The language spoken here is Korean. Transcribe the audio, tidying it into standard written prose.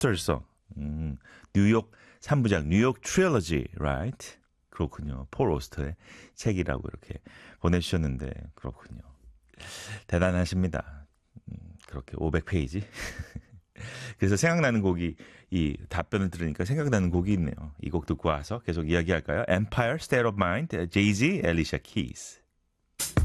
오스터성. 뉴욕 3부작, 뉴욕 트릴러지, right? 그렇군요. 폴 오스터의 책이라고 이렇게 보내주셨는데, 그렇군요. 대단하십니다. 그렇게 500페이지. 그래서 생각나는 곡이, 이 답변을 들으니까 생각나는 곡이 있네요. 이 곡 듣고 와서 계속 이야기할까요? Empire State of Mind, Jay-Z, Alicia Keys.